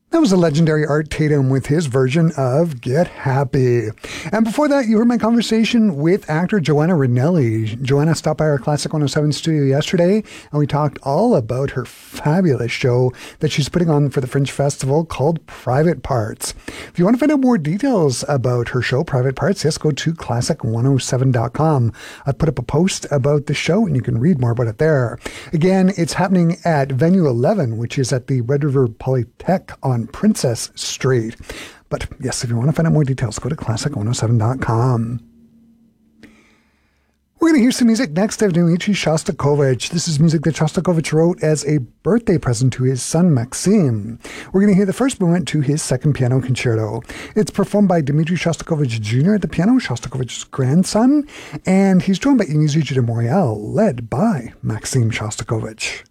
That was the legendary Art Tatum with his version of Get Happy. And before that, you heard my conversation with actor Joanna Ranelli. Joanna stopped by our Classic 107 studio yesterday, and we talked all about her fabulous show that she's putting on for the Fringe Festival called Private Parts. If you want to find out more details about her show, Private Parts, yes, go to classic107.com. I've put up a post about the show, and you can read more about it there. Again, it's happening at Venue 11, which is at the Red River Polytech on Princess Street. But yes, if you want to find out more details, go to classic107.com. We're going to hear some music next of Dmitri Shostakovich. This is music that Shostakovich wrote as a birthday present to his son Maxim. We're going to hear the first movement to his second piano concerto. It's performed by Dmitri Shostakovich Jr. at the piano, Shostakovich's grandson, and he's joined by Musique de Montréal, led by Maxim Shostakovich.